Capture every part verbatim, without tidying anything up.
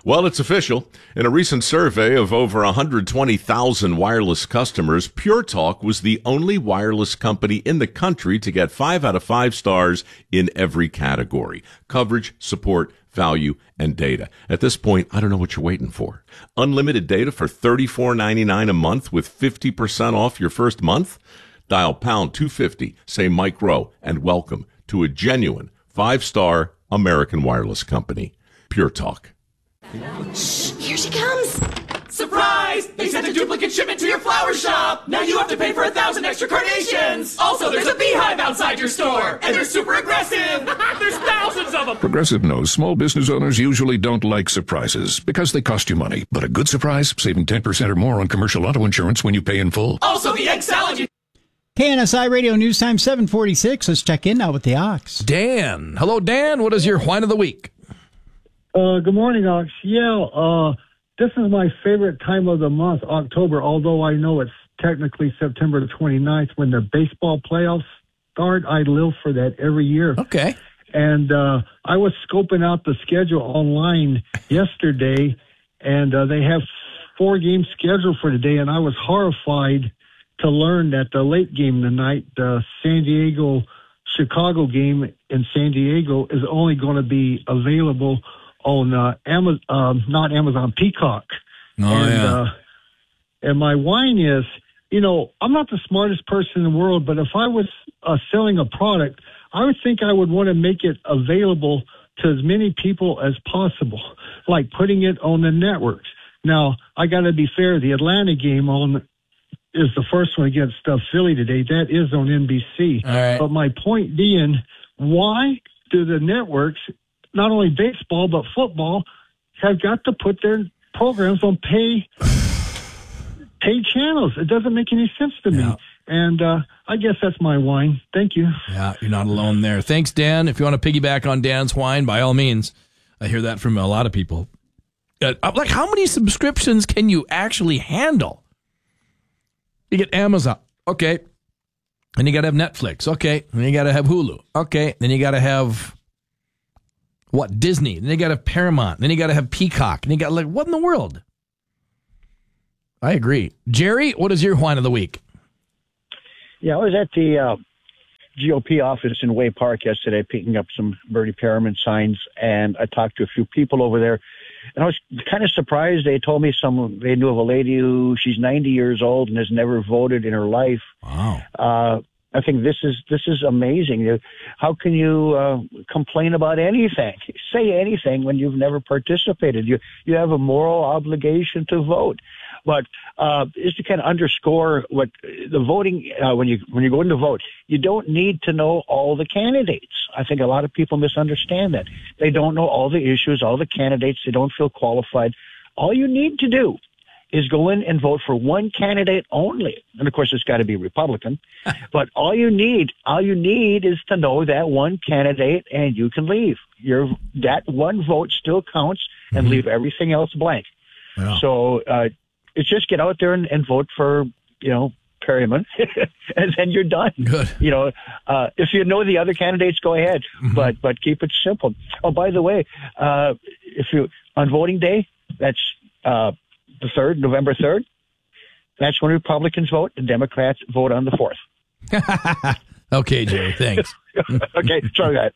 Well, it's official. In a recent survey of over one hundred twenty thousand wireless customers, Pure Talk was the only wireless company in the country to get five out of five stars in every category: coverage, support, value, and data. At this point, I don't know what you're waiting for. Unlimited data for thirty-four ninety-nine a month with fifty percent off your first month? Dial pound two fifty, say Mike Rowe, and welcome to a genuine five-star American wireless company. Pure Talk. Shh, here she comes. Surprise! They sent a duplicate shipment to your flower shop. Now you have to pay for a thousand extra carnations. Also, there's a beehive outside your store, and they're super aggressive. There's thousands of them. Progressive knows small business owners usually don't like surprises because they cost you money. But a good surprise, saving ten percent or more on commercial auto insurance when you pay in full. Also, the egg salad. You- K N S I Radio News Time seven forty-six. Let's check in now with the Ox. Dan. Hello, Dan. What is your whine of the week? Uh, good morning, Ox. Yeah, uh, this is my favorite time of the month, October, although I know it's technically September the twenty-ninth when the baseball playoffs start. I live for that every year. Okay. And uh, I was scoping out the schedule online yesterday, and uh, they have four games scheduled for today, and I was horrified to learn that the late game tonight, the San Diego-Chicago game in San Diego, is only going to be available on uh, Amazon, uh, not Amazon, Peacock. Oh, and, yeah. Uh, and my whine is, you know, I'm not the smartest person in the world, but if I was uh, selling a product, I would think I would want to make it available to as many people as possible, like putting it on the networks. Now, I got to be fair. The Atlanta game on is the first one against uh, Philly today. That is on N B C. All right. But my point being, why do the networks, not only baseball but football, have got to put their programs on pay pay channels? It doesn't make any sense to me. Yeah. And uh, I guess that's my whine. Thank you. Yeah, you're not alone there. Thanks, Dan. If you want to piggyback on Dan's whine, by all means. I hear that from a lot of people. Uh, like, how many subscriptions can you actually handle? You get Amazon. Okay. Then you got to have Netflix. Okay. Then you got to have Hulu. Okay. Then you got to have, what, Disney. Then you got to have Paramount. Then you got to have Peacock. And you got, like, what in the world? I agree. Jerry, what is your whine of the week? Yeah, I was at the uh, G O P office in Way Park yesterday picking up some Bertie Perriman signs, and I talked to a few people over there. And I was kind of surprised. They told me some, they knew of a lady who, she's ninety years old and has never voted in her life. Wow. Uh, I think this is, this is amazing. How can you uh, complain about anything, say anything when you've never participated? You, you have a moral obligation to vote. But uh, just to kind of underscore what the voting, uh, when you when you go in to vote, you don't need to know all the candidates. I think a lot of people misunderstand that. They don't know all the issues, all the candidates. They don't feel qualified. All you need to do is go in and vote for one candidate only. And of course, it's got to be Republican. But all you need, all you need is to know that one candidate, and you can leave. Your that one vote still counts, and mm-hmm. leave everything else blank. Yeah. So. Uh, It's just get out there and, and vote for, you know, Perryman, and then you're done. Good. You know, uh, if you know the other candidates, go ahead, Mm-hmm. but but keep it simple. Oh, by the way, uh, if you on voting day, that's uh, the third, November third. That's when Republicans vote. The Democrats vote on the fourth. Okay, Jerry. Thanks. Okay, try that.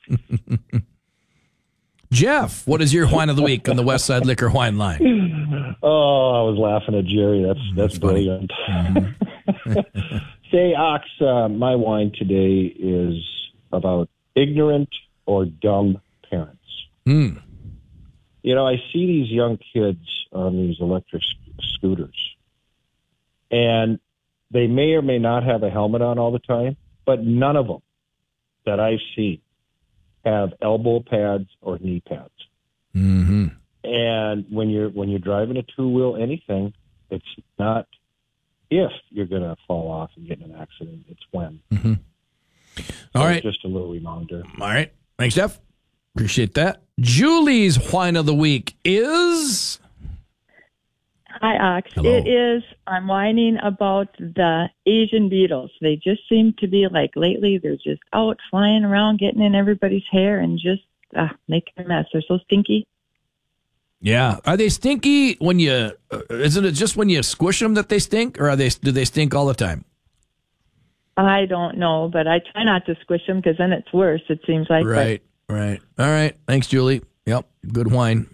Jeff, what is your whine of the week on the West Side Liquor Whine Line? Oh, I was laughing at Jerry. That's that's, that's brilliant. Mm-hmm. Say, Ox, uh, my whine today is about ignorant or dumb parents. Mm. You know, I see these young kids on these electric sc- scooters, and they may or may not have a helmet on all the time, but none of them that I see have elbow pads or knee pads. Mm-hmm. And when you're when you're driving a two wheel anything, it's not if you're going to fall off and get in an accident. It's when. Mm-hmm. So All right, just a little reminder. All right, thanks, Jeff. Appreciate that. Julie's whine of the week is. Hi, Ox. Hello. It is, I'm whining about the Asian beetles. They just seem to be like lately, they're just out flying around, getting in everybody's hair and just uh, making a mess. They're so stinky. Yeah. Are they stinky when you, uh, isn't it just when you squish them that they stink, or are they, do they stink all the time? I don't know, but I try not to squish them because then it's worse, it seems like. Right, but. right. All right. Thanks, Julie. Yep. Good wine.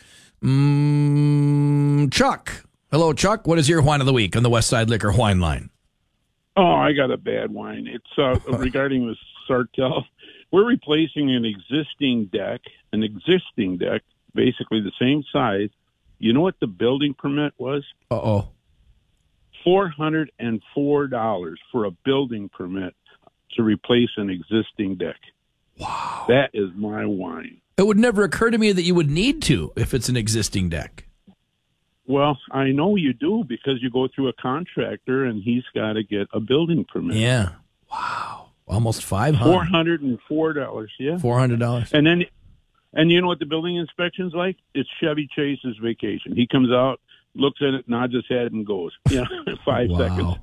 Mm, Chuck. Hello, Chuck. What is your wine of the week on the West Side Liquor wine line? Oh, I got a bad wine. It's uh, regarding the Sartell. We're replacing an existing deck, an existing deck, basically the same size. You know what the building permit was? Uh-oh. four hundred four dollars for a building permit to replace an existing deck. Wow. That is my wine. It would never occur to me that you would need to if it's an existing deck. Well, I know you do because you go through a contractor and he's got to get a building permit. Yeah. Wow. Almost five hundred dollars. four hundred four dollars, yeah. four hundred dollars. And then, and you know what the building inspection's like? It's Chevy Chase's vacation. He comes out, looks at it, nods his head, and goes. Yeah, five wow. seconds.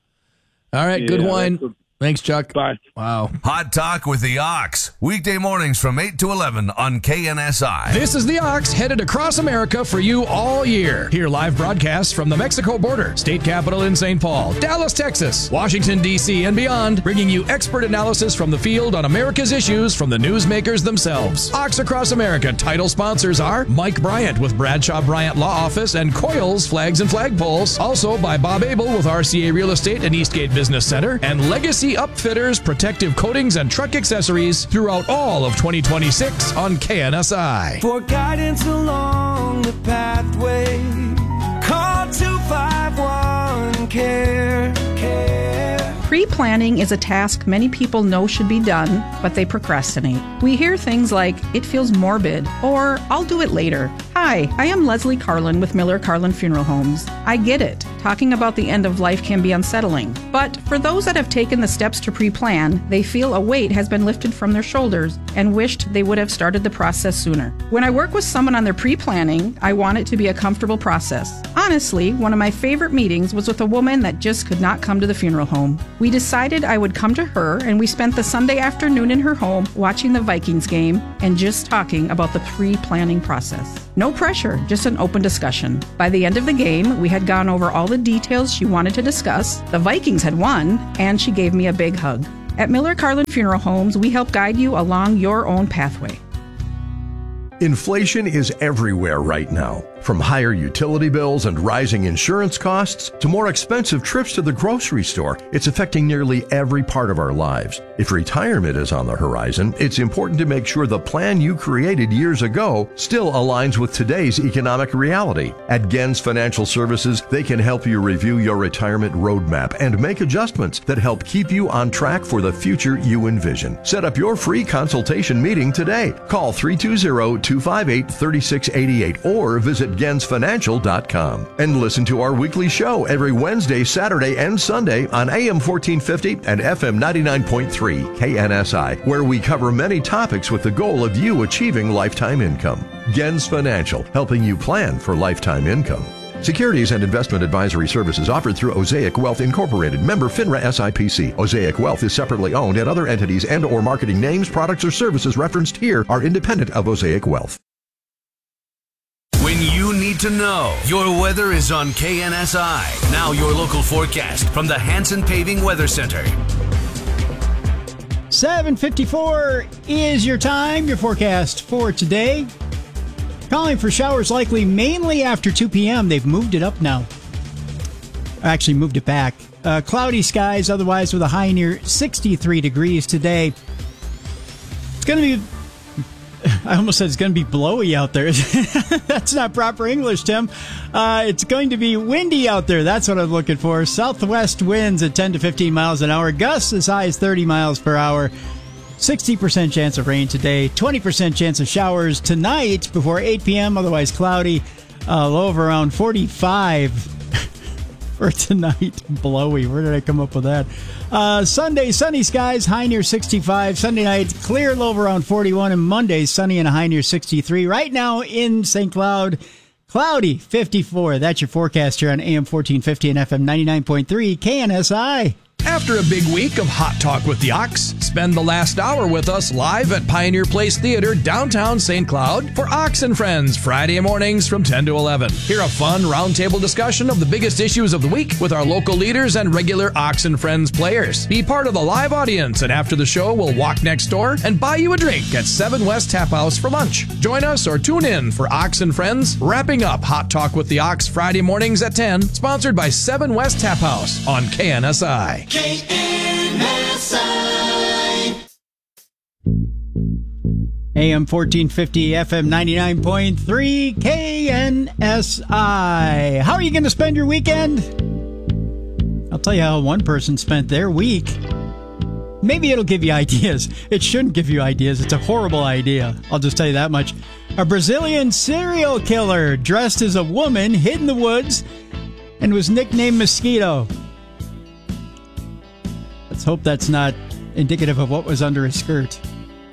All right, good yeah, wine. A, Thanks, Chuck. Bye. Wow. Hot Talk with the Ox. Weekday mornings from eight to eleven on K N S I. This is the Ox headed across America for you all year. Hear live broadcasts from the Mexico border, state capital in Saint Paul, Dallas, Texas, Washington, D C, and beyond, bringing you expert analysis from the field on America's issues from the newsmakers themselves. Ox Across America title sponsors are Mike Bryant with Bradshaw Bryant Law Office and Coils Flags and Flagpoles. Also by Bob Abel with R C A Real Estate and Eastgate Business Center, and Legacy Upfitters, protective coatings, and truck accessories throughout all of twenty twenty-six on K N S I. For guidance along the pathway, call two five one care. care. Pre-planning is a task many people know should be done, but they procrastinate. We hear things like, it feels morbid, or I'll do it later. Hi, I am Leslie Carlin with Miller Carlin Funeral Homes. I get it. Talking about the end of life can be unsettling. But for those that have taken the steps to pre-plan, they feel a weight has been lifted from their shoulders and wished they would have started the process sooner. When I work with someone on their pre-planning, I want it to be a comfortable process. Honestly, one of my favorite meetings was with a woman that just could not come to the funeral home. We decided I would come to her, and we spent the Sunday afternoon in her home watching the Vikings game and just talking about the pre-planning process. No pressure, just an open discussion. By the end of the game, we had gone over all the details she wanted to discuss, the Vikings had won, and she gave me a big hug. At Miller Carlin Funeral Homes, we help guide you along your own pathway. Inflation is everywhere right now. From higher utility bills and rising insurance costs to more expensive trips to the grocery store, it's affecting nearly every part of our lives. If retirement is on the horizon, it's important to make sure the plan you created years ago still aligns with today's economic reality. At Gens Financial Services, they can help you review your retirement roadmap and make adjustments that help keep you on track for the future you envision. Set up your free consultation meeting today. Call three two zero, two five eight, three six eight eight or visit gens financial dot com. And listen to our weekly show every Wednesday, Saturday, and Sunday on A M fourteen fifty and F M ninety-nine point three K N S I, where we cover many topics with the goal of you achieving lifetime income. Gens Financial, helping you plan for lifetime income. Securities and investment advisory services offered through Osaic Wealth Incorporated, member FINRA S I P C. Osaic Wealth is separately owned, and other entities and or marketing names, products, or services referenced here are independent of Osaic Wealth. When you need to know, your weather is on K N S I. Now your local forecast from the Hanson Paving Weather Center. seven fifty-four is your time, your forecast for today. Calling for showers likely mainly after two p.m. They've moved it up now. Actually moved it back. Uh, cloudy skies otherwise with a high near sixty-three degrees today. It's going to be... I almost said it's going to be blowy out there. That's not proper English, Tim. Uh, it's going to be windy out there. That's what I'm looking for. Southwest winds at ten to fifteen miles an hour. Gusts as high as thirty miles per hour. sixty percent chance of rain today. twenty percent chance of showers tonight before eight p.m. Otherwise cloudy. Uh, low of around forty-five for tonight. Blowy. Where did I come up with that? Uh, Sunday, sunny skies, high near sixty-five. Sunday night, clear, low of around forty-one. And Monday, sunny and a high near sixty-three. Right now in Saint Cloud, cloudy, fifty-four. That's your forecast here on A M fourteen fifty and F M ninety-nine point three K N S I. After a big week of Hot Talk with the Ox, spend the last hour with us live at Pioneer Place Theater, downtown Saint Cloud, for Ox and Friends, Friday mornings from ten to eleven. Hear a fun roundtable discussion of the biggest issues of the week with our local leaders and regular Ox and Friends players. Be part of the live audience, and after the show, we'll walk next door and buy you a drink at seven West Tap House for lunch. Join us or tune in for Ox and Friends, wrapping up Hot Talk with the Ox Friday mornings at ten, sponsored by seven West Tap House on K N S I. K N S I. A M fourteen fifty, F M ninety-nine point three, K N S I. How are you going to spend your weekend? I'll tell you how one person spent their week. Maybe it'll give you ideas. It shouldn't give you ideas. It's a horrible idea. I'll just tell you that much. A Brazilian serial killer dressed as a woman hid in the woods and was nicknamed Mosquito. Let's hope that's not indicative of what was under his skirt.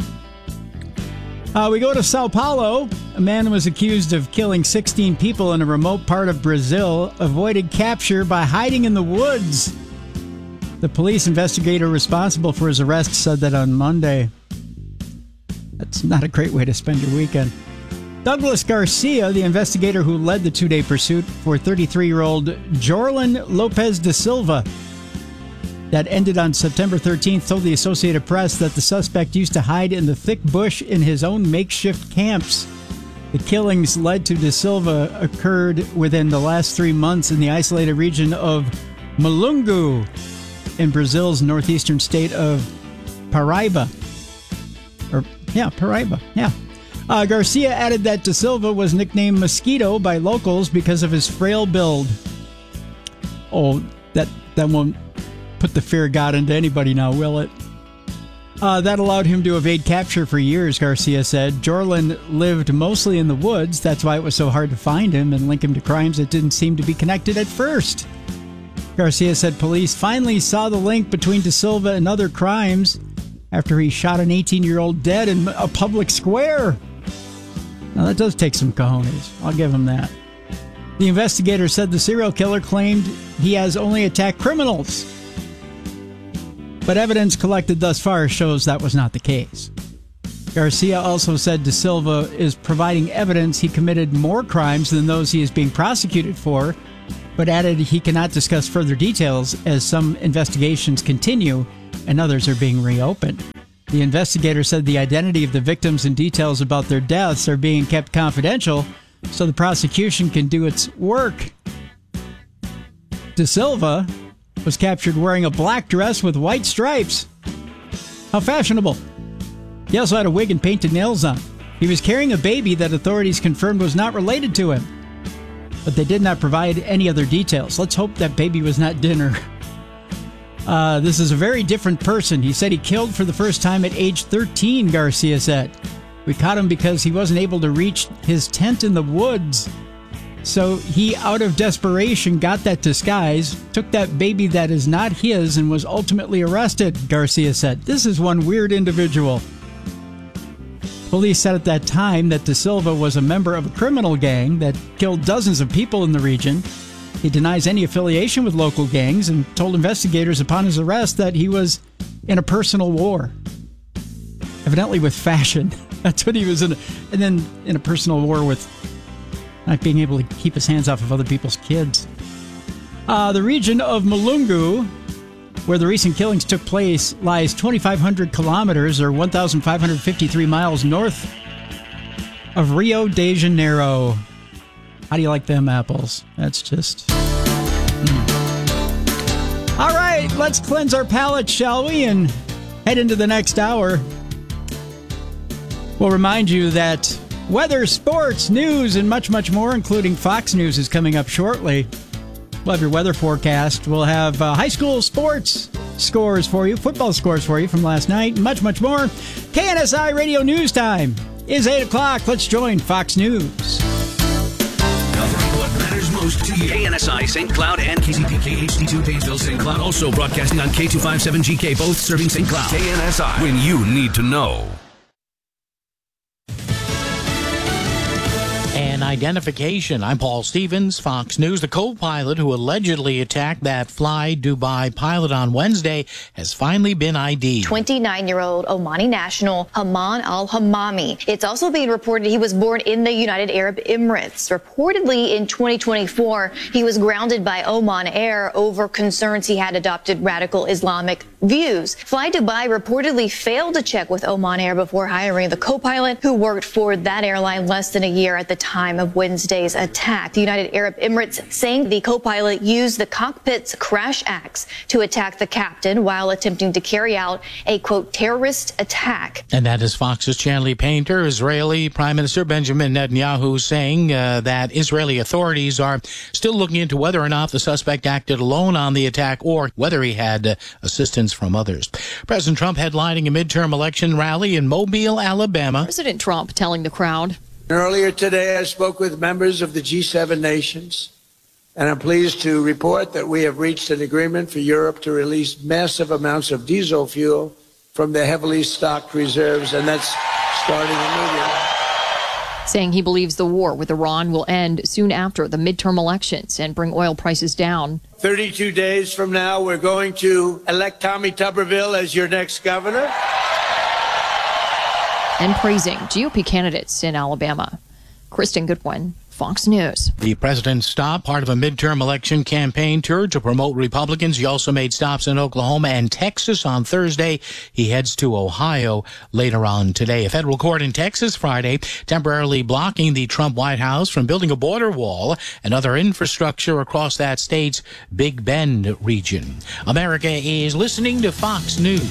Uh, we go to Sao Paulo. A man was accused of killing sixteen people in a remote part of Brazil, avoided capture by hiding in the woods. The police investigator responsible for his arrest said that on Monday. That's not a great way to spend your weekend. Douglas Garcia, the investigator who led the two-day pursuit for thirty-three-year-old Jorlin Lopez da Silva, that ended on September thirteenth, told the Associated Press that the suspect used to hide in the thick bush in his own makeshift camps. The killings led to Da Silva occurred within the last three months in the isolated region of Mulungu in Brazil's northeastern state of Paraíba. Or, yeah, Paraíba, yeah. Uh, Garcia added that Da Silva was nicknamed Mosquito by locals because of his frail build. Oh, that, that won't put the fear of God into anybody now, will it? Uh, that allowed him to evade capture for years, Garcia said. Jorlin lived mostly in the woods. That's why it was so hard to find him and link him to crimes that didn't seem to be connected at first. Garcia said police finally saw the link between Da Silva and other crimes after he shot an eighteen-year-old dead in a public square. Now, that does take some cojones. I'll give him that. The investigator said the serial killer claimed he has only attacked criminals, but evidence collected thus far shows that was not the case. Garcia also said Da Silva is providing evidence he committed more crimes than those he is being prosecuted for, but added he cannot discuss further details as some investigations continue and others are being reopened. The investigator said the identity of the victims and details about their deaths are being kept confidential so the prosecution can do its work. Da Silva was captured wearing a black dress with white stripes. How fashionable. He also had a wig and painted nails on. He was carrying a baby that authorities confirmed was not related to him, but they did not provide any other details. Let's hope that baby was not dinner. Uh, this is a very different person. He said he killed for the first time at age thirteen, Garcia said. We caught him because he wasn't able to reach his tent in the woods. So he, out of desperation, got that disguise, took that baby that is not his, and was ultimately arrested, Garcia said. This is one weird individual. Police said at that time that Da Silva was a member of a criminal gang that killed dozens of people in the region. He denies any affiliation with local gangs and told investigators upon his arrest that he was in a personal war. Evidently with fashion. That's what he was in. And then in a personal war with not being able to keep his hands off of other people's kids. Uh, the region of Mulungu, where the recent killings took place, lies twenty-five hundred kilometers or one thousand five hundred fifty-three miles north of Rio de Janeiro. How do you like them apples? That's just... Mm. All right, let's cleanse our palates, shall we, and head into the next hour. We'll remind you that weather, sports, news, and much, much more, including Fox News, is coming up shortly. We'll have your weather forecast. We'll have uh, high school sports scores for you, football scores for you from last night, and much, much more. K N S I Radio News Time is eight o'clock. Let's join Fox News. Covering what matters most to you. K N S I Saint Cloud and K C P K H D two Painesville Saint Cloud. Also broadcasting on K two fifty-seven G K, both serving Saint Cloud. K N S I, when you need to know. And and identification. I'm Paul Stevens, Fox News. The co-pilot who allegedly attacked that Fly Dubai pilot on Wednesday has finally been I D'd. twenty-nine-year-old Omani national Haman al-Hamami. It's also being reported he was born in the United Arab Emirates. Reportedly in twenty twenty-four, he was grounded by Oman Air over concerns he had adopted radical Islamic views. Fly Dubai reportedly failed to check with Oman Air before hiring the co-pilot who worked for that airline less than a year at the time of Wednesday's attack. The United Arab Emirates saying the co-pilot used the cockpit's crash axe to attack the captain while attempting to carry out a, quote, terrorist attack. And that is Fox's Chanley Painter. Israeli Prime Minister Benjamin Netanyahu saying uh, that Israeli authorities are still looking into whether or not the suspect acted alone on the attack or whether he had uh, assistance from others. President Trump headlining a midterm election rally in Mobile, Alabama. President Trump telling the crowd. Earlier today, I spoke with members of the G seven nations, and I'm pleased to report that we have reached an agreement for Europe to release massive amounts of diesel fuel from the heavily stocked reserves, and that's starting immediately. Saying he believes the war with Iran will end soon after the midterm elections and bring oil prices down. thirty-two days from now, we're going to elect Tommy Tuberville as your next governor. And praising G O P candidates in Alabama. Kristen Goodwin, Fox News. The president stopped part of a midterm election campaign tour to promote Republicans. He also made stops in Oklahoma and Texas on Thursday. He heads to Ohio later on today. A federal court in Texas Friday temporarily blocking the Trump White House from building a border wall and other infrastructure across that state's Big Bend region. America is listening to Fox News.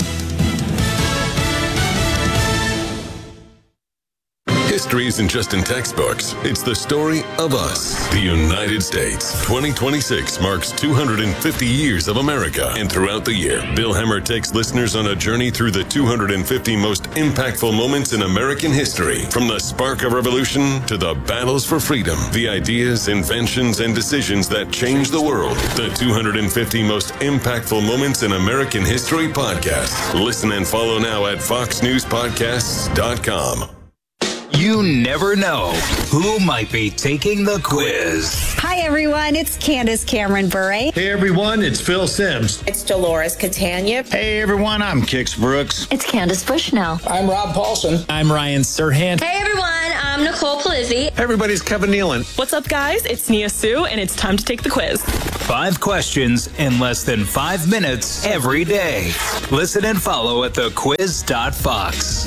History isn't just in textbooks. It's the story of us, the United States. twenty twenty-six marks two hundred fifty years of America. And throughout the year, Bill Hemmer takes listeners on a journey through the two hundred fifty most impactful moments in American history. From the spark of revolution to the battles for freedom, the ideas, inventions, and decisions that changed the world. The two hundred fifty most impactful moments in American history podcast. Listen and follow now at fox news podcasts dot com. You never know who might be taking the quiz. Hi, everyone. It's Candace Cameron Bure. Hey, everyone. It's Phil Sims. It's Dolores Catania. Hey, everyone. I'm Kix Brooks. It's Candace Bushnell. I'm Rob Paulson. I'm Ryan Serhant. Hey, everyone. I'm Nicole Palizzi. Hey, everybody's Kevin Nealon. What's up, guys? It's Nia Sue, and it's time to take the quiz. Five questions in less than five minutes every day. Listen and follow at the quiz dot fox.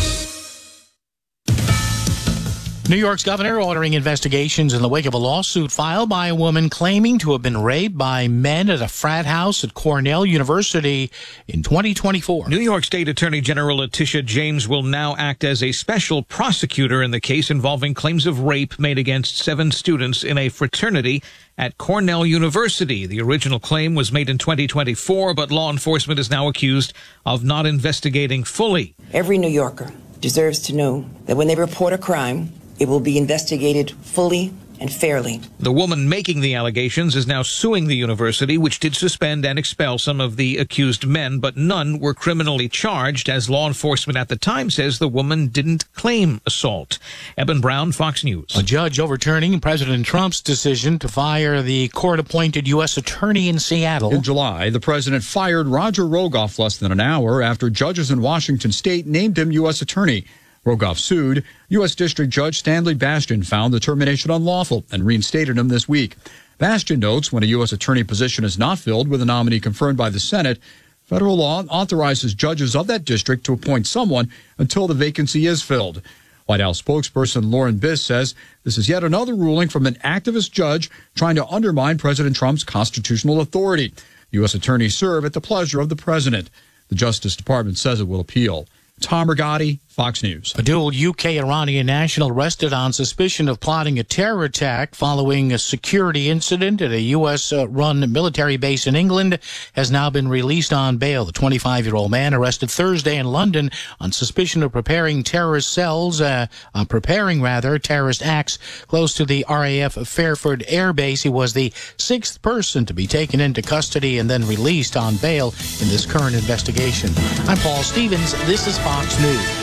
New York's governor ordering investigations in the wake of a lawsuit filed by a woman claiming to have been raped by men at a frat house at Cornell University in twenty twenty-four. New York State Attorney General Letitia James will now act as a special prosecutor in the case involving claims of rape made against seven students in a fraternity at Cornell University. The original claim was made in twenty twenty-four, but law enforcement is now accused of not investigating fully. Every New Yorker deserves to know that when they report a crime, it will be investigated fully and fairly. The woman making the allegations is now suing the university, which did suspend and expel some of the accused men, but none were criminally charged, as law enforcement at the time says the woman didn't claim assault. Eben Brown, Fox News. A judge overturning President Trump's decision to fire the court-appointed U S attorney in Seattle. In July, the president fired Roger Rogoff less than an hour after judges in Washington state named him U S attorney. Rogoff sued. U S District Judge Stanley Bastian found the termination unlawful and reinstated him this week. Bastian notes when a U S attorney position is not filled with a nominee confirmed by the Senate, federal law authorizes judges of that district to appoint someone until the vacancy is filled. White House spokesperson Lauren Biss says this is yet another ruling from an activist judge trying to undermine President Trump's constitutional authority. U S attorneys serve at the pleasure of the president. The Justice Department says it will appeal. Tom Rigotti, Fox News. A dual U K-Iranian national arrested on suspicion of plotting a terror attack following a security incident at a U S-run military base in England has now been released on bail. The twenty-five-year-old man arrested Thursday in London on suspicion of preparing terrorist cells, uh, uh, preparing rather, terrorist acts close to the R A F Fairford Air Base. He was the sixth person to be taken into custody and then released on bail in this current investigation. I'm Paul Stevens. This is Fox News.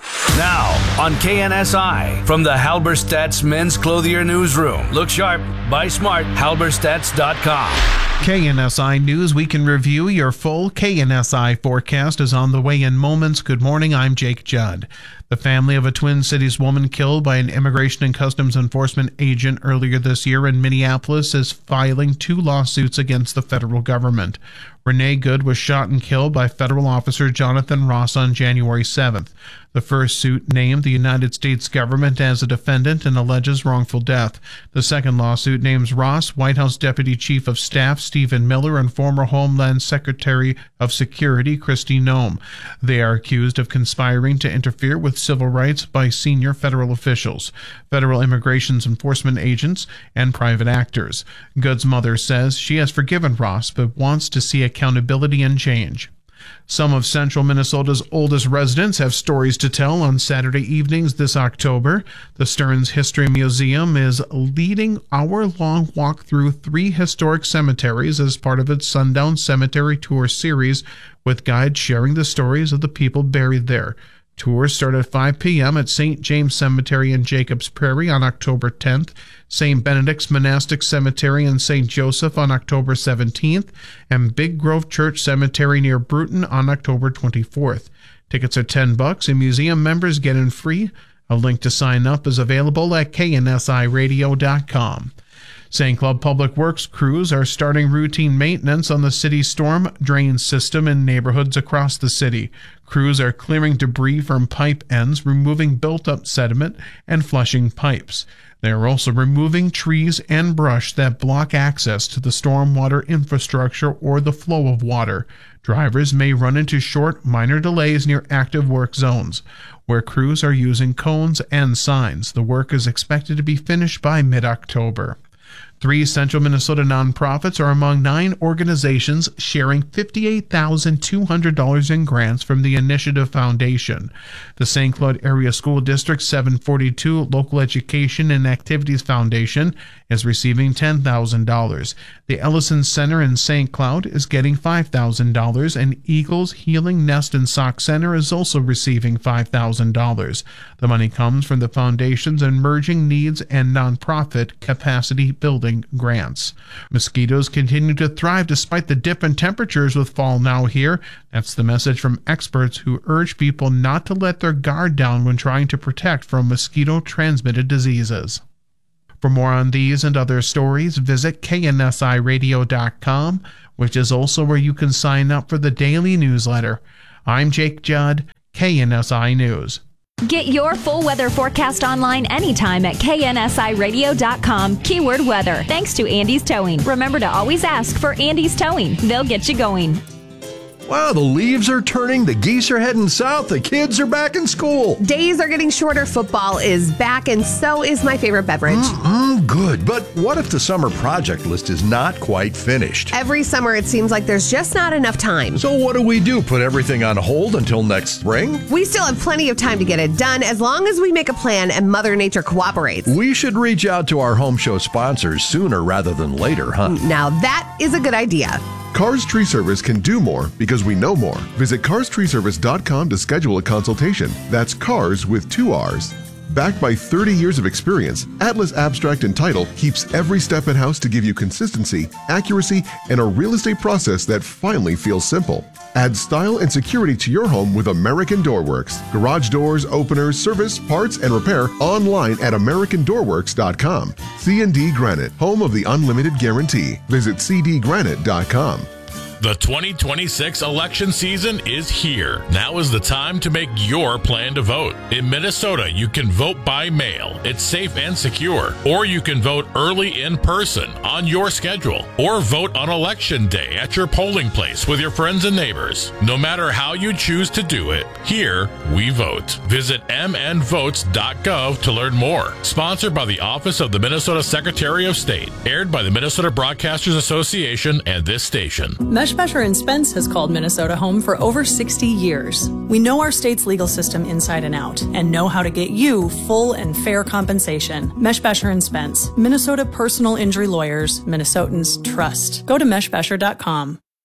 Now, on K N S I, from the Halberstadt's Men's Clothier Newsroom. Look sharp, buy smart, halberstadts dot com. K N S I News, we can review your full K N S I forecast is on the way in moments. Good morning, I'm Jake Judd. The family of a Twin Cities woman killed by an Immigration and Customs Enforcement agent earlier this year in Minneapolis is filing two lawsuits against the federal government. Renee Good was shot and killed by federal officer Jonathan Ross on January seventh. The first suit named the United States government as a defendant and alleges wrongful death. The second lawsuit names Ross, White House Deputy Chief of Staff Stephen Miller, and former Homeland Secretary of Security Kristi Noem. They are accused of conspiring to interfere with civil rights by senior federal officials, federal immigration enforcement agents, and private actors. Good's mother says she has forgiven Ross but wants to see accountability and change. Some of central Minnesota's oldest residents have stories to tell on Saturday evenings this October. The Stearns History Museum is leading hour-long walk through three historic cemeteries as part of its Sundown Cemetery Tour series, with guides sharing the stories of the people buried there. Tours start at five p.m. at Saint James Cemetery in Jacobs Prairie on October tenth, Saint Benedict's Monastic Cemetery in Saint Joseph on October seventeenth, and Big Grove Church Cemetery near Bruton on October twenty-fourth. Tickets are ten bucks and museum members get in free. A link to sign up is available at K N S I radio dot com. Saint Cloud Public Works crews are starting routine maintenance on the city's storm drain system in neighborhoods across the city. Crews are clearing debris from pipe ends, removing built-up sediment, and flushing pipes. They are also removing trees and brush that block access to the stormwater infrastructure or the flow of water. Drivers may run into short, minor delays near active work zones, where crews are using cones and signs. The work is expected to be finished by mid-October. Three Central Minnesota nonprofits are among nine organizations sharing fifty-eight thousand two hundred dollars in grants from the Initiative Foundation. The Saint Cloud Area School District seven forty-two Local Education and Activities Foundation is receiving ten thousand dollars. The Ellison Center in Saint Cloud is getting five thousand dollars, and Eagles Healing Nest and Sock Center is also receiving five thousand dollars. The money comes from the foundation's Emerging Needs and Nonprofit Capacity Building grants. Mosquitoes continue to thrive despite the dip in temperatures with fall now here. That's the message from experts who urge people not to let their guard down when trying to protect from mosquito-transmitted diseases. For more on these and other stories, visit K N S I radio dot com, which is also where you can sign up for the daily newsletter. I'm Jake Judd, K N S I News. Get your full weather forecast online anytime at K N S I radio dot com, keyword weather. Thanks to Andy's Towing. Remember to always ask for Andy's Towing. They'll get you going. Wow, the leaves are turning, the geese are heading south, the kids are back in school. Days are getting shorter, football is back, and so is my favorite beverage. Mm-mm, good, but what if the summer project list is not quite finished? Every summer it seems like there's just not enough time. So what do we do, put everything on hold until next spring? We still have plenty of time to get it done as long as we make a plan and Mother Nature cooperates. We should reach out to our home show sponsors sooner rather than later, huh? Now that is a good idea. Cars Tree Service can do more because we know more. Visit cars tree service dot com to schedule a consultation. That's cars with two R's. Backed by thirty years of experience, Atlas Abstract and Title keeps every step in-house to give you consistency, accuracy, and a real estate process that finally feels simple. Add style and security to your home with American Door Works. Garage doors, openers, service, parts, and repair online at american door works dot com. C and D Granite, home of the unlimited guarantee. Visit c d granite dot com. The twenty twenty-six election season is here. Now is the time to make your plan to vote. In Minnesota, you can vote by mail. It's safe and secure. Or you can vote early in person on your schedule. Or vote on election day at your polling place with your friends and neighbors. No matter how you choose to do it, here we vote. Visit m n votes dot gov to learn more. Sponsored by the Office of the Minnesota Secretary of State. Aired by the Minnesota Broadcasters Association and this station. Meshbesher and Spence has called Minnesota home for over sixty years. We know our state's legal system inside and out and know how to get you full and fair compensation. Meshbesher and Spence, Minnesota personal injury lawyers, Minnesotans trust. Go to meshbesher dot com.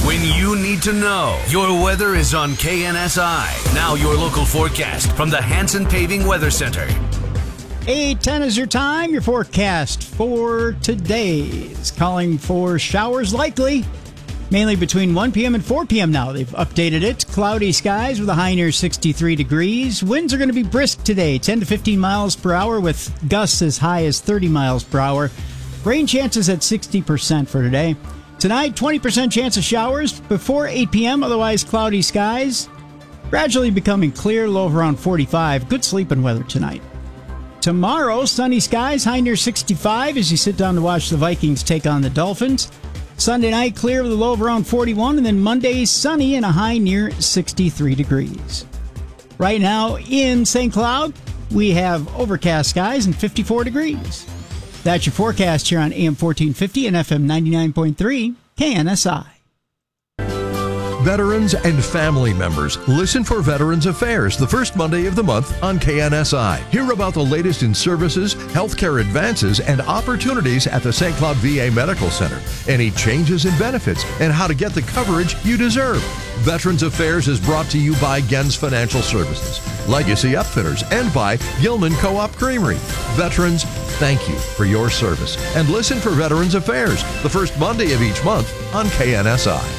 When you need to know, your weather is on K N S I. Now your local forecast from the Hanson Paving Weather Center. eight ten is your time. Your forecast for today is calling for showers likely, mainly between one p.m. and four p.m. now. They've updated it. Cloudy skies with a high near sixty-three degrees. Winds are going to be brisk today, ten to fifteen miles per hour with gusts as high as thirty miles per hour. Rain chances at sixty percent for today. Tonight, twenty percent chance of showers before eight p.m., otherwise cloudy skies. Gradually becoming clear, low of around forty-five. Good sleeping weather tonight. Tomorrow, sunny skies, high near sixty-five as you sit down to watch the Vikings take on the Dolphins. Sunday night, clear with a low of around forty-one, and then Monday, sunny and a high near sixty-three degrees. Right now in Saint Cloud, we have overcast skies and fifty-four degrees. That's your forecast here on A M fourteen fifty and F M ninety-nine point three, K N S I. Veterans and family members, listen for Veterans Affairs the first Monday of the month on K N S I. Hear about the latest in services, healthcare advances, and opportunities at the Saint Cloud V A Medical Center. Any changes in benefits and how to get the coverage you deserve. Veterans Affairs is brought to you by Gens Financial Services, Legacy Upfitters, and by Gilman Co-op Creamery. Veterans, thank you for your service. And listen for Veterans Affairs the first Monday of each month on K N S I.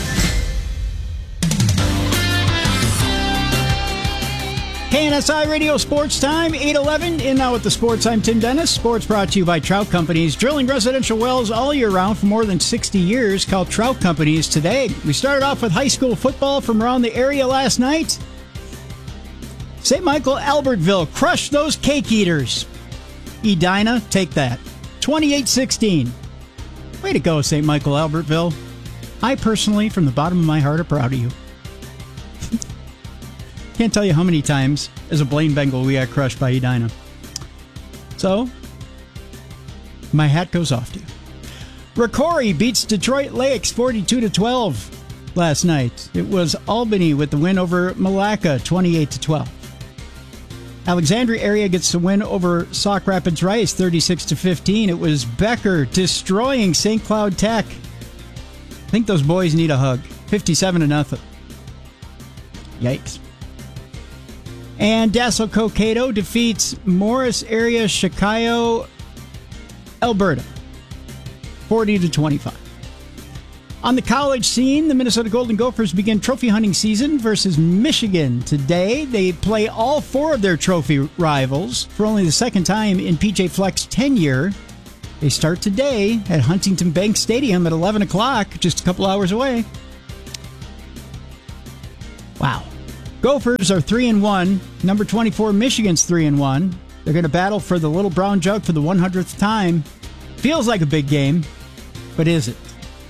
K N S I Radio Sports Time, eight eleven. In now with the sports, I'm Tim Dennis. Sports brought to you by Trout Companies, drilling residential wells all year round for more than sixty years. Call Trout Companies today. We started off with high school football from around the area last night. Saint Michael Albertville crushed those cake eaters. Edina, take that. twenty-eight sixteen. Way to go, Saint Michael Albertville. I personally, from the bottom of my heart, are proud of you. Can't tell you how many times as a Blaine Bengal we got crushed by Edina. So, my hat goes off to you. Rocori beats Detroit Lakes forty-two to twelve last night. It was Albany with the win over Malacca twenty-eight to twelve. Alexandria area gets the win over Sauk Rapids Rice thirty-six to fifteen. It was Becker destroying Saint Cloud Tech. I think those boys need a hug. fifty-seven to nothing. Yikes. And Dassel Cokato defeats Morris Area Shikayo, Alberta, forty to twenty-five. On the college scene, the Minnesota Golden Gophers begin trophy hunting season versus Michigan today. They play all four of their trophy rivals for only the second time in P J Fleck's tenure. They start today at Huntington Bank Stadium at eleven o'clock, just a couple hours away. Wow. Gophers are three and one. Number twenty-four, Michigan's three and one. They're going to battle for the Little Brown Jug for the one hundredth time. Feels like a big game, but is it?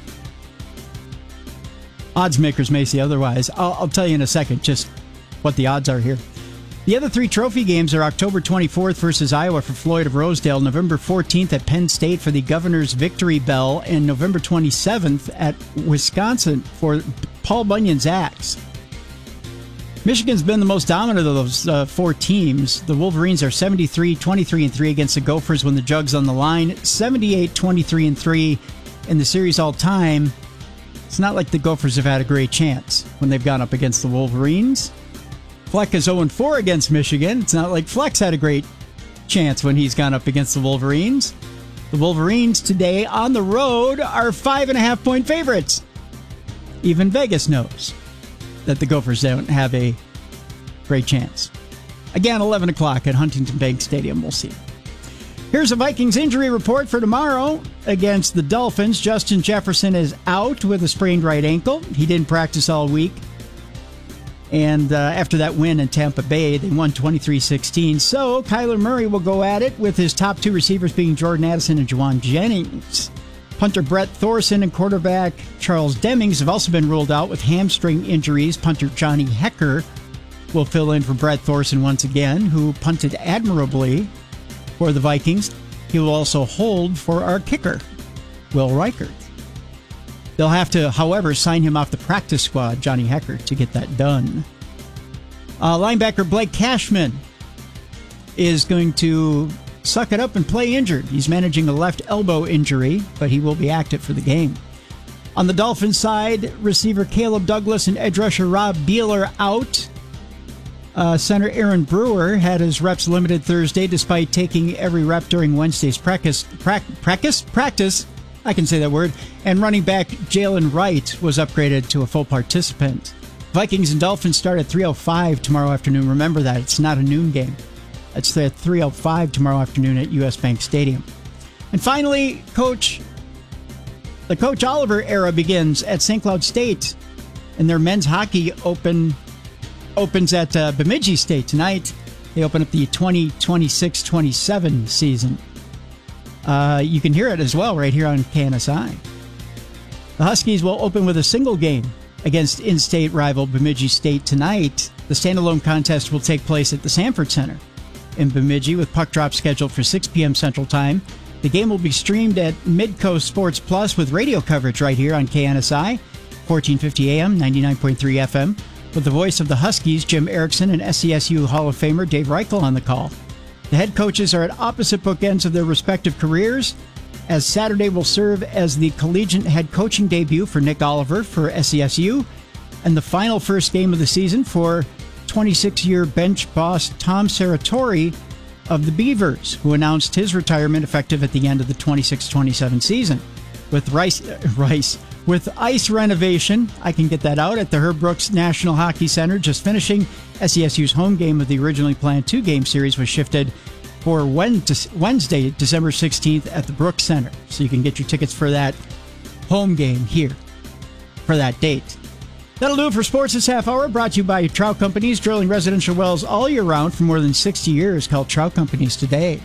Odds makers may say otherwise. I'll, I'll tell you in a second just what the odds are here. The other three trophy games are October twenty-fourth versus Iowa for Floyd of Rosedale, November fourteenth at Penn State for the Governor's Victory Bell, and November twenty-seventh at Wisconsin for Paul Bunyan's Axe. Michigan's been the most dominant of those uh, four teams. The Wolverines are seventy-three twenty-three and three against the Gophers when the Jug's on the line, seventy-eight twenty-three and three in the series all time. It's not like the Gophers have had a great chance when they've gone up against the Wolverines. Fleck is oh and four against Michigan. It's not like Fleck's had a great chance when he's gone up against the Wolverines. The Wolverines today on the road are five and a half point favorites. Even Vegas knows that the Gophers don't have a great chance. Again, eleven o'clock at Huntington Bank Stadium. We'll see. Here's a Vikings injury report for tomorrow against the Dolphins. Justin Jefferson is out with a sprained right ankle. He didn't practice all week. And uh, after that win in Tampa Bay, they won twenty-three sixteen. So Kyler Murray will go at it with his top two receivers being Jordan Addison and Juwan Jennings. Punter Brett Thorson and quarterback Charles Demings have also been ruled out with hamstring injuries. Punter Johnny Hecker will fill in for Brett Thorson once again, who punted admirably for the Vikings. He will also hold for our kicker, Will Reichert. They'll have to, however, sign him off the practice squad, Johnny Hecker, to get that done. Uh, linebacker Blake Cashman is going to suck it up and play injured. He's managing a left elbow injury, but he will be active for the game. On the Dolphins side, receiver Caleb Douglas and edge rusher Rob Beeler out. Uh, center Aaron Brewer had his reps limited Thursday despite taking every rep during Wednesday's practice. Pra- practice? Practice? I can say that word. And running back Jalen Wright was upgraded to a full participant. Vikings and Dolphins start at three oh five tomorrow afternoon. Remember that. It's not a noon game. It's at three oh five tomorrow afternoon at U S Bank Stadium. And finally, Coach, the Coach Oliver era begins at Saint Cloud State. And their men's hockey open opens at uh, Bemidji State tonight. They open up the twenty twenty-six twenty-seven season. Uh, you can hear it as well right here on K N S I. The Huskies will open with a single game against in-state rival Bemidji State tonight. The standalone contest will take place at the Sanford Center in Bemidji with puck drop scheduled for six p.m. Central Time. The game will be streamed at Midcoast Sports Plus with radio coverage right here on K N S I, fourteen fifty A M, ninety-nine point three F M, with the voice of the Huskies, Jim Erickson, and S C S U Hall of Famer Dave Reichel on the call. The head coaches are at opposite bookends of their respective careers, as Saturday will serve as the collegiate head coaching debut for Nick Oliver for S C S U, and the final first game of the season for twenty-six-year bench boss Tom Serratori of the Beavers, who announced his retirement effective at the end of the twenty-six twenty-seven season. With Rice, uh, Rice, with ice renovation, I can get that out, at the Herb Brooks National Hockey Center just finishing, S C S U's home game of the originally planned two-game series was shifted for Wednesday, December sixteenth at the Brooks Center. So you can get your tickets for that home game here for that date. That'll do it for sports this half hour, brought to you by Trout Companies, drilling residential wells all year round for more than sixty years, called Trout Companies today.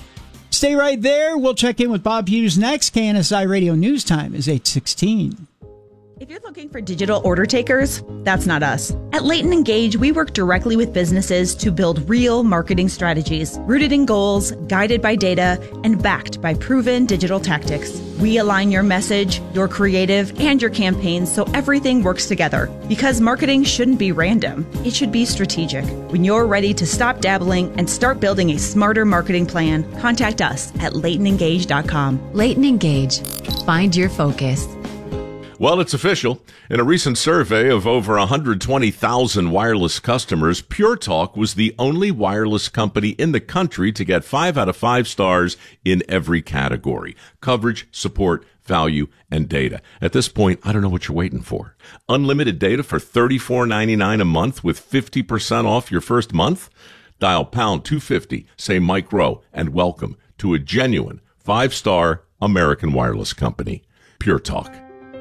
Stay right there. We'll check in with Bob Hughes next. K N S I Radio News Time is eight sixteen. If you're looking for digital order takers, that's not us. At Leighton Engage, we work directly with businesses to build real marketing strategies, rooted in goals, guided by data, and backed by proven digital tactics. We align your message, your creative, and your campaigns so everything works together. Because marketing shouldn't be random, it should be strategic. When you're ready to stop dabbling and start building a smarter marketing plan, contact us at leighton engage dot com. Leighton Engage. Find your focus. Well, it's official. In a recent survey of over one hundred twenty thousand wireless customers, Pure Talk was the only wireless company in the country to get five out of five stars in every category: coverage, support, value, and data. At this point, I don't know what you're waiting for. Unlimited data for thirty-four ninety-nine a month with fifty percent off your first month? Dial pound two fifty, say Mike Rowe, and welcome to a genuine five-star American wireless company. Pure Talk.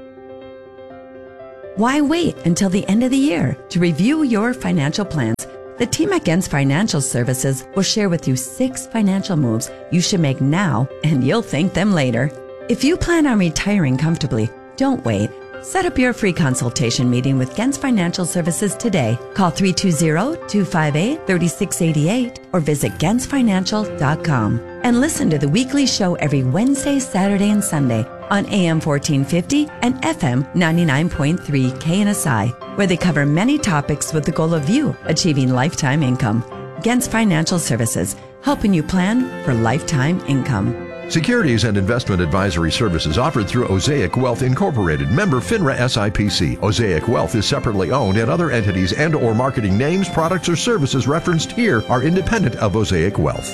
Why wait until the end of the year to review your financial plans? The team at Gens Financial Services will share with you six financial moves you should make now, and you'll thank them later. If you plan on retiring comfortably, don't wait. Set up your free consultation meeting with Gens Financial Services today. Call three two zero, two five eight, three six eight eight or visit gens financial dot com. And listen to the weekly show every Wednesday, Saturday, and Sunday on A M fourteen fifty and F M ninety-nine point three K N S I, where they cover many topics with the goal of you achieving lifetime income. Gens Financial Services, helping you plan for lifetime income. Securities and investment advisory services offered through Osaic Wealth Incorporated, member FINRA S I P C. Osaic Wealth is separately owned, and other entities and or marketing names, products, or services referenced here are independent of Osaic Wealth.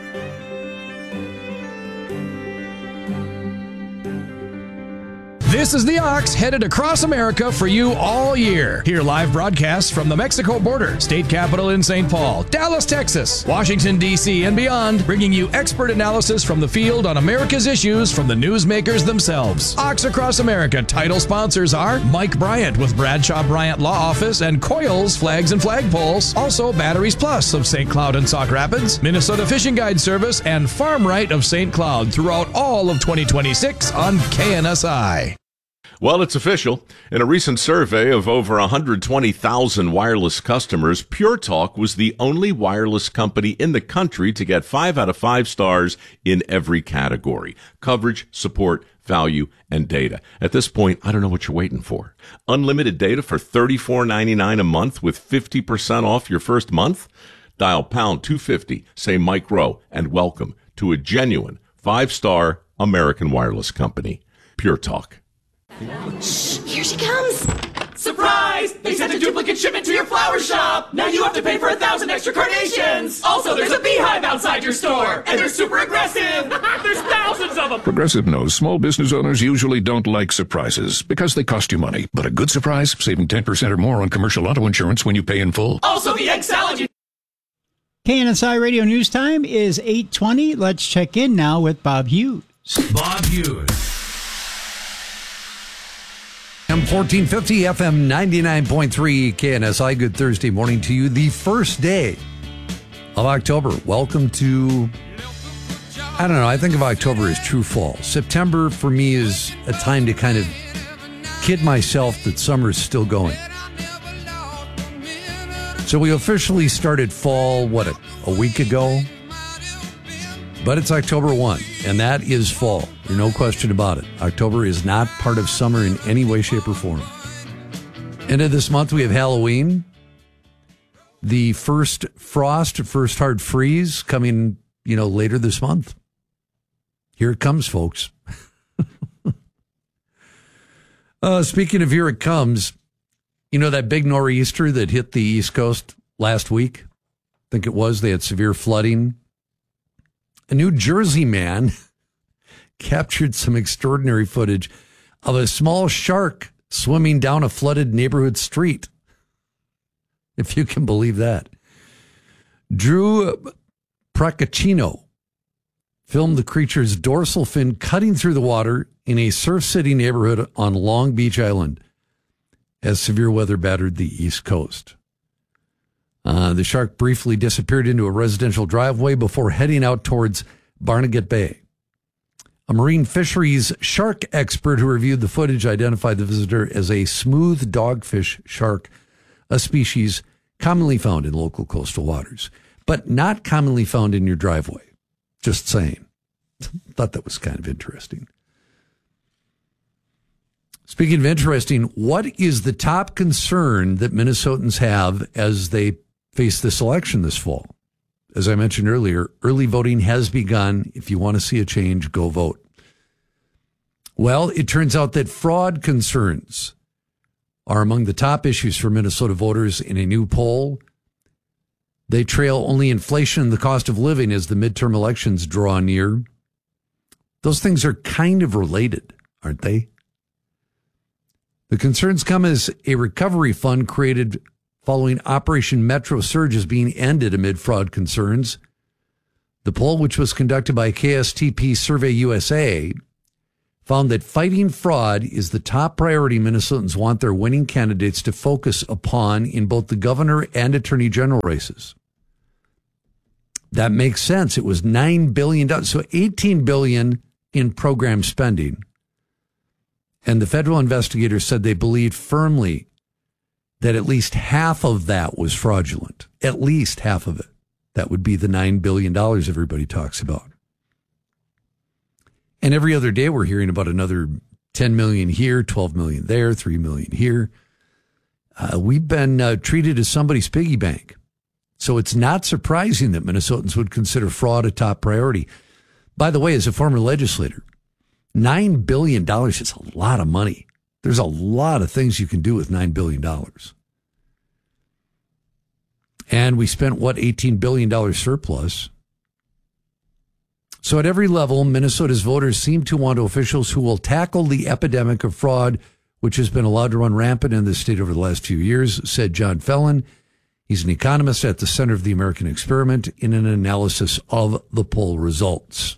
This is the Ox, headed across America for you all year. Hear live broadcasts from the Mexico border, state capital in Saint Paul, Dallas, Texas, Washington, D C, and beyond, bringing you expert analysis from the field on America's issues from the newsmakers themselves. Ox Across America title sponsors are Mike Bryant with Bradshaw Bryant Law Office and Coils Flags and Flagpoles. Also Batteries Plus of Saint Cloud and Sauk Rapids, Minnesota Fishing Guide Service, and Farm Right of Saint Cloud throughout all of twenty twenty-six on K N S I. Well, it's official. In a recent survey of over one hundred twenty thousand wireless customers, Pure Talk was the only wireless company in the country to get five out of five stars in every category: coverage, support, value, and data. At this point, I don't know what you're waiting for. Unlimited data for thirty-four ninety-nine a month with fifty percent off your first month? Dial pound two fifty, say Mike Rowe, and welcome to a genuine five-star American wireless company. Pure Talk. Shh, here she comes. Surprise! They sent a duplicate shipment to your flower shop. Now you have to pay for a thousand extra carnations. Also, there's a beehive outside your store, and they're super aggressive. There's thousands of them. Progressive knows small business owners usually don't like surprises because they cost you money. But a good surprise, saving ten percent or more on commercial auto insurance when you pay in full. Also, the egg salad. You- K N S I Radio News Time is eight twenty. Let's check in now with Bob Hughes. Bob Hughes. M fourteen fifty, F M ninety-nine point three, K N S I. Good Thursday morning to you. The first day of October. Welcome to, I don't know, I think of October as true fall. September for me is a time to kind of kid myself that summer is still going. So we officially started fall, what, a, a week ago? But it's October first, and that is fall. There's no question about it. October is not part of summer in any way, shape, or form. End of this month, we have Halloween. The first frost, first hard freeze coming, you know, later this month. Here it comes, folks. uh, speaking of here it comes, you know that big nor'easter that hit the East Coast last week? I think it was. They had severe flooding. A New Jersey man captured some extraordinary footage of a small shark swimming down a flooded neighborhood street. If you can believe that. Drew Procaccino filmed the creature's dorsal fin cutting through the water in a Surf City neighborhood on Long Beach Island as severe weather battered the East Coast. Uh, the shark briefly disappeared into a residential driveway before heading out towards Barnegat Bay. A marine fisheries shark expert who reviewed the footage identified the visitor as a smooth dogfish shark, a species commonly found in local coastal waters, but not commonly found in your driveway. Just saying. Thought that was kind of interesting. Speaking of interesting, what is the top concern that Minnesotans have as they face this election this fall? As I mentioned earlier, early voting has begun. If you want to see a change, go vote. Well, it turns out that fraud concerns are among the top issues for Minnesota voters in a new poll. They trail only inflation and the cost of living as the midterm elections draw near. Those things are kind of related, aren't they? The concerns come as a recovery fund created following Operation Metro Surge is being ended amid fraud concerns. The poll, which was conducted by K S T P Survey U S A, found that fighting fraud is the top priority Minnesotans want their winning candidates to focus upon in both the governor and attorney general races. That makes sense. It was nine billion dollars, so eighteen billion dollars in program spending. And the federal investigators said they believed firmly that at least half of that was fraudulent. At least half of it. That would be the nine billion dollars everybody talks about. And every other day we're hearing about another ten million dollars here, twelve million dollars there, three million dollars here. Uh, we've been uh, treated as somebody's piggy bank. So it's not surprising that Minnesotans would consider fraud a top priority. By the way, as a former legislator, nine billion dollars is a lot of money. There's a lot of things you can do with nine billion dollars. And we spent, what, eighteen billion dollars surplus. So at every level, Minnesota's voters seem to want officials who will tackle the epidemic of fraud, which has been allowed to run rampant in the state over the last few years, said John Fellon. He's an economist at the Center of the American Experiment in an analysis of the poll results.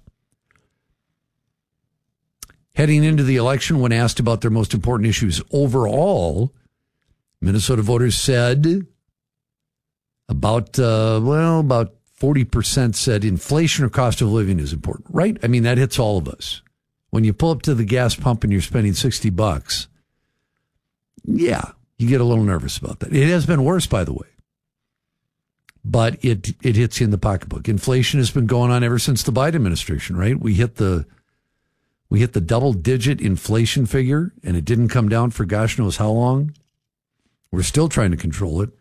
Heading into the election, when asked about their most important issues overall, Minnesota voters said about, uh, well, about forty percent said inflation or cost of living is important, right? I mean, that hits all of us. When you pull up to the gas pump and you're spending sixty bucks, yeah, you get a little nervous about that. It has been worse, by the way. But it it hits you in the pocketbook. Inflation has been going on ever since the Biden administration, right? We hit the we hit the double-digit inflation figure, and it didn't come down for gosh knows how long. We're still trying to control it.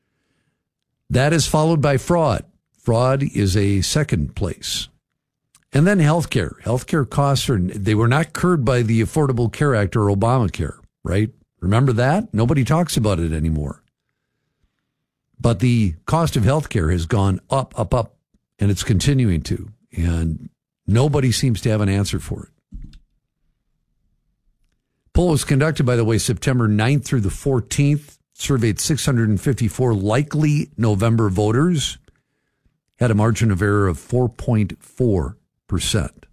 That is followed by fraud. Fraud is a second place. And then healthcare. Healthcare costs are, they were not curbed by the Affordable Care Act or Obamacare, right? Remember that? Nobody talks about it anymore. But the cost of healthcare has gone up, up, up, and it's continuing to. And nobody seems to have an answer for it. Poll was conducted, by the way, September ninth through the fourteenth. Surveyed six hundred fifty-four likely November voters. Had a margin of error of four point four percent.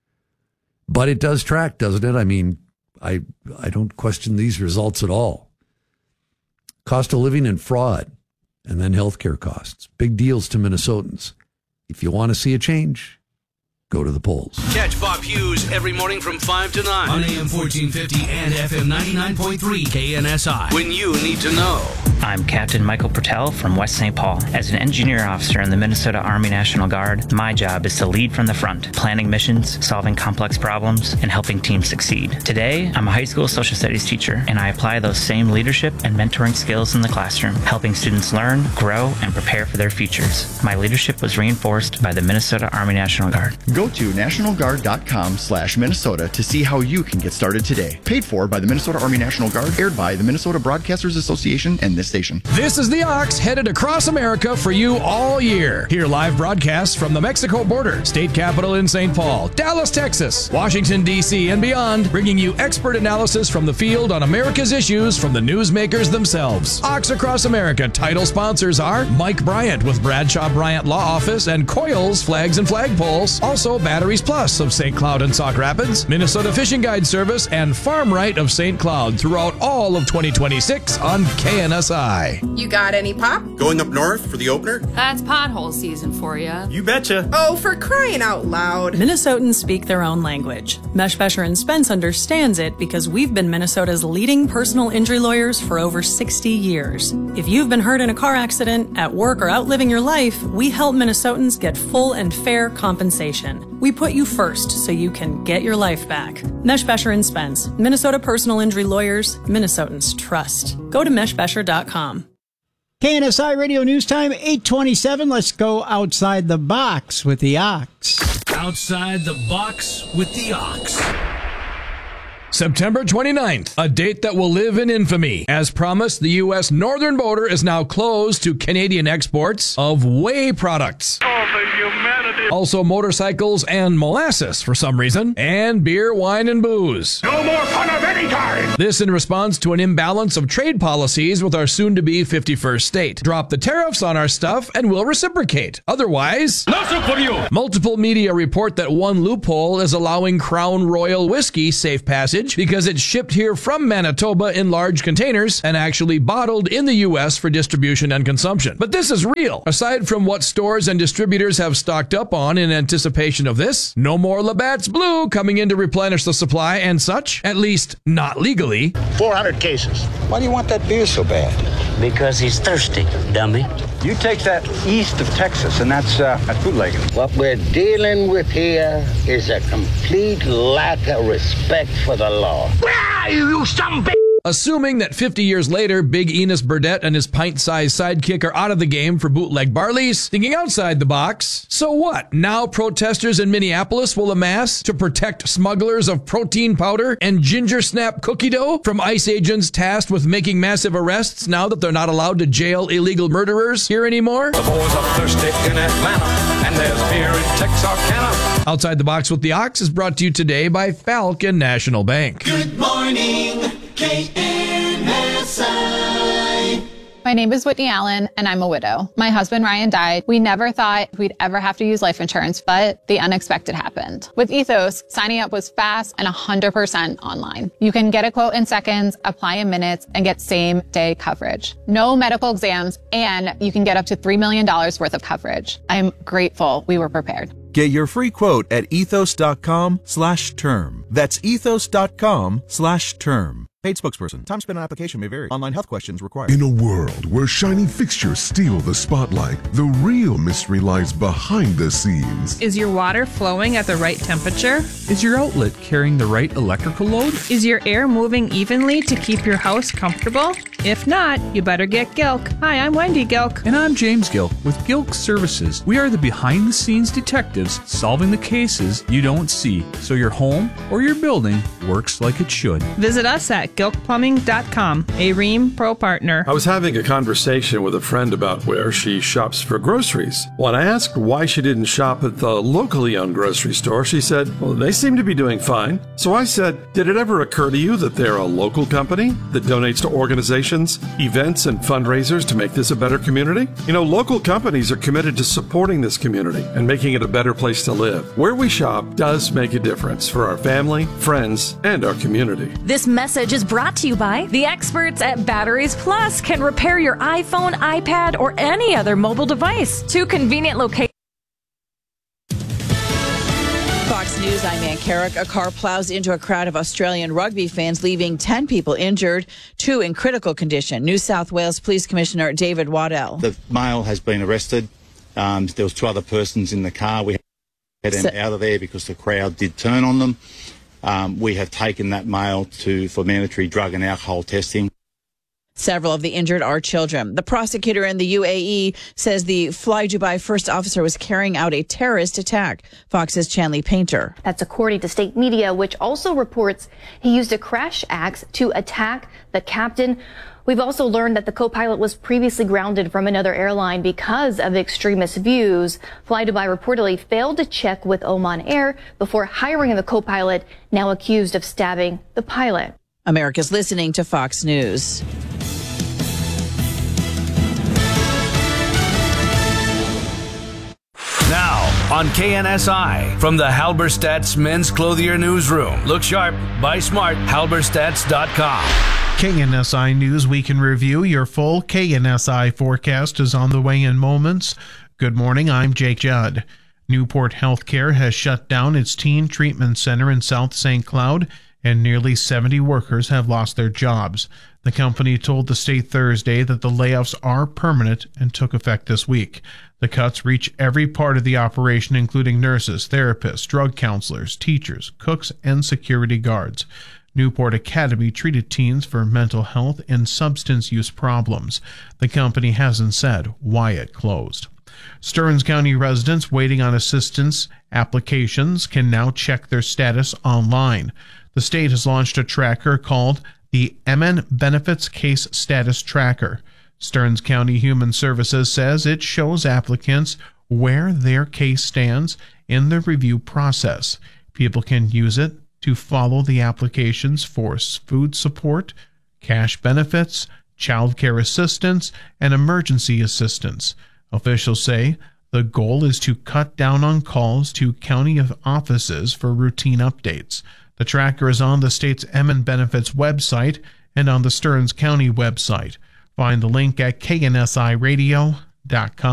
But it does track, doesn't it? I mean, I I don't question these results at all. Cost of living and fraud, and then healthcare costs. Big deals to Minnesotans. If you want to see a change, go to the polls. Catch Bob Hughes every morning from five to nine on A M fourteen fifty and F M ninety-nine point three K N S I. When you need to know. I'm Captain Michael Pertel from West Saint Paul. As an engineer officer in the Minnesota Army National Guard, my job is to lead from the front, planning missions, solving complex problems, and helping teams succeed. Today, I'm a high school social studies teacher, and I apply those same leadership and mentoring skills in the classroom, helping students learn, grow, and prepare for their futures. My leadership was reinforced by the Minnesota Army National Guard. Go to national guard dot com slash Minnesota to see how you can get started today. Paid for by the Minnesota Army National Guard, aired by the Minnesota Broadcasters Association and this station. This is the Ox, headed across America for you all year. Hear live broadcasts from the Mexico border, state capital in Saint Paul, Dallas, Texas, Washington, D C, and beyond, bringing you expert analysis from the field on America's issues from the newsmakers themselves. Ox Across America title sponsors are Mike Bryant with Bradshaw Bryant Law Office and Coils Flags and Flagpoles. Also, Batteries Plus of Saint Cloud and Sauk Rapids, Minnesota Fishing Guide Service, and Farm Right of Saint Cloud throughout all of twenty twenty-six on K N S I. You got any pop? Going up north for the opener? That's pothole season for you. You betcha. Oh, for crying out loud. Minnesotans speak their own language. Meshbesher and Spence understands it because we've been Minnesota's leading personal injury lawyers for over sixty years. If you've been hurt in a car accident, at work, or out living your life, we help Minnesotans get full and fair compensation. We put you first so you can get your life back. Meshbesher and Spence, Minnesota personal injury lawyers, Minnesotans trust. Go to meshbesher dot com. K N S I Radio News Time, eight twenty-seven. Let's go outside the box with the Ox. Outside the box with the Ox. September twenty-ninth, a date that will live in infamy. As promised, the U S northern border is now closed to Canadian exports of whey products. Oh, the humanity. Also motorcycles and molasses for some reason, and beer, wine, and booze. No more fun of any kind. This in response to an imbalance of trade policies with our soon-to-be fifty-first state. Drop the tariffs on our stuff and we'll reciprocate. Otherwise, no soup for you. Multiple media report that one loophole is allowing Crown Royal whiskey safe passage because it's shipped here from Manitoba in large containers and actually bottled in the U S for distribution and consumption. But this is real. Aside from what stores and distributors have stocked up on in anticipation of this, no more Labatt's Blue coming in to replenish the supply and such, at least not legally. four hundred cases. Why do you want that beer so bad? Because he's thirsty, dummy. You take that east of Texas, and that's, uh, that's bootlegging. What we're dealing with here is a complete lack of respect for the law. Where are you, you some bitch? Assuming that fifty years later, Big Enos Burdett and his pint-sized sidekick are out of the game for bootleg Barley's, thinking outside the box, so what? Now protesters in Minneapolis will amass to protect smugglers of protein powder and ginger snap cookie dough from ICE agents tasked with making massive arrests now that they're not allowed to jail illegal murderers here anymore? The boys are thirsty in Atlanta, and there's beer in Texarkana. Outside the Box with the Ox is brought to you today by Falcon National Bank. Good morning, K N S I. My name is Whitney Allen, and I'm a widow. My husband, Ryan, died. We never thought we'd ever have to use life insurance, but the unexpected happened. With Ethos, signing up was fast and one hundred percent online. You can get a quote in seconds, apply in minutes, and get same-day coverage. No medical exams, and you can get up to three million dollars worth of coverage. I'm grateful we were prepared. Get your free quote at ethos dot com slash term. That's ethos dot com slash term. Paid spokesperson. Time spent on application may vary. Online health questions required. In a world where shiny fixtures steal the spotlight, the real mystery lies behind the scenes. Is your water flowing at the right temperature? Is your outlet carrying the right electrical load? Is your air moving evenly to keep your house comfortable? If not, you better get Gilk. Hi, I'm Wendy Gilk. And I'm James Gilk with Gilk Services. We are the behind-the-scenes detectives solving the cases you don't see, so your home or your building works like it should. Visit us at gilk plumbing dot com, a Rheem Pro partner. I was having a conversation with a friend about where she shops for groceries. When I asked why she didn't shop at the locally owned grocery store, she said, well, they seem to be doing fine. So I said, did it ever occur to you that they're a local company that donates to organizations, events, and fundraisers to make this a better community? You know, local companies are committed to supporting this community and making it a better place to live. Where we shop does make a difference for our family, friends, and our community. This message is brought to you by the experts at Batteries Plus. Can repair your iPhone, iPad, or any other mobile device. Two convenient locations. Fox News, I'm Ann Carrick. A car plows into a crowd of Australian rugby fans, leaving ten people injured, two in critical condition. New South Wales Police Commissioner David Waddell. The male has been arrested. Um, there was two other persons in the car. We had them so- out of there because the crowd did turn on them. Um, we have taken that male to for mandatory drug and alcohol testing. Several of the injured are children. The prosecutor in the U A E says the Fly Dubai first officer was carrying out a terrorist attack. Fox's Chanley Painter. That's according to state media, which also reports he used a crash axe to attack the captain. We've also learned that the co-pilot was previously grounded from another airline because of extremist views. Fly Dubai reportedly failed to check with Oman Air before hiring the co-pilot, now accused of stabbing the pilot. America's listening to Fox News. Now on K N S I from the Halberstadt's Men's Clothier Newsroom. Look sharp, buy smart, halberstadts dot com. K N S I News Week in Review. Your full K N S I forecast is on the way in moments. Good morning, I'm Jake Judd. Newport Healthcare has shut down its teen treatment center in South Saint Cloud, and nearly seventy workers have lost their jobs. The company told the state Thursday that the layoffs are permanent and took effect this week. The cuts reach every part of the operation, including nurses, therapists, drug counselors, teachers, cooks, and security guards. Newport Academy treated teens for mental health and substance use problems. The company hasn't said why it closed. Stearns County residents waiting on assistance applications can now check their status online. The state has launched a tracker called the M N Benefits Case Status Tracker. Stearns County Human Services says it shows applicants where their case stands in the review process. People can use it to follow the applications for food support, cash benefits, child care assistance, and emergency assistance. Officials say the goal is to cut down on calls to county offices for routine updates. The tracker is on the state's M N Benefits website and on the Stearns County website. Find the link at K N S I radio dot com.